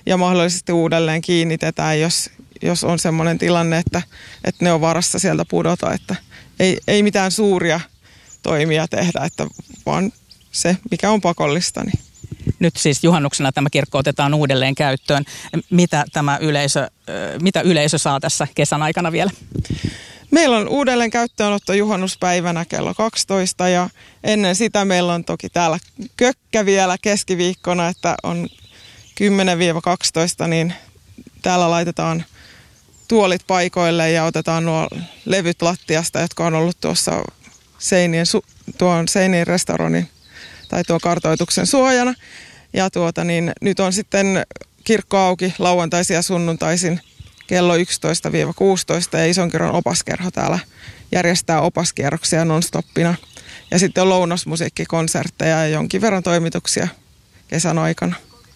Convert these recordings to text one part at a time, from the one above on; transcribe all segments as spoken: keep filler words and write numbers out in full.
ja mahdollisesti uudelleen kiinnitetään, jos, jos on semmoinen tilanne, että, että ne on varassa sieltä pudota, että ei, ei mitään suuria toimia tehdä, että vaan se, mikä on pakollista. Niin. Nyt siis juhannuksena tämä kirkko otetaan uudelleen käyttöön. Mitä tämä yleisö, mitä yleisö saa tässä kesän aikana vielä? Meillä on uudelleen käyttöönotto juhannuspäivänä kello kaksitoista ja ennen sitä meillä on toki täällä kökkä vielä keskiviikkona, että on kymmenen kaksitoista, niin täällä laitetaan tuolit paikoille ja otetaan nuo levyt lattiasta, jotka on ollut tuossa seinien, tuon seinien restauroinnin tai tuon kartoituksen suojana. Ja tuota, niin nyt on sitten kirkko auki lauantaisin ja sunnuntaisin kello yksitoista kuusitoista ja Isonkirkon opaskerho täällä järjestää opaskierroksia non-stoppina. Ja sitten on lounasmusiikkikonsertteja ja jonkin verran toimituksia kesän aikana.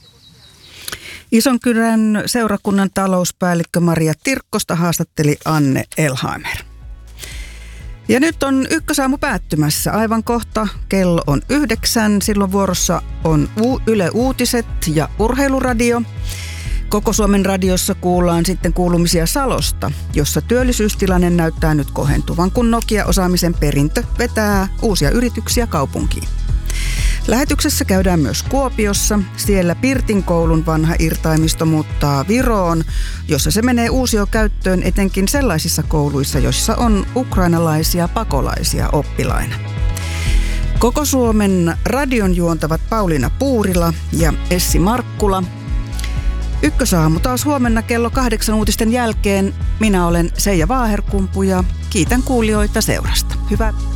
Isonkyrön seurakunnan talouspäällikkö Maria Tirkkosta haastatteli Anne Elhaimer. Ja nyt on Ykkösaamu päättymässä. Aivan kohta kello on yhdeksän. Silloin vuorossa on Yle Uutiset ja Urheiluradio. Koko Suomen radiossa kuullaan sitten kuulumisia Salosta, jossa työllisyystilanne näyttää nyt kohentuvan, kun Nokia-osaamisen perintö vetää uusia yrityksiä kaupunkiin. Lähetyksessä käydään myös Kuopiossa. Siellä Pirtin koulun vanha irtaimisto muuttaa Viroon, jossa se menee uusiokäyttöön etenkin sellaisissa kouluissa, joissa on ukrainalaisia pakolaisia oppilaina. Koko Suomen radion juontavat Pauliina Puurila ja Essi Markkula. Ykkösaamu taas huomenna kello kahdeksan uutisten jälkeen. Minä olen Seija Vaaherkumpu ja kiitän kuulijoita seurasta. Hyvää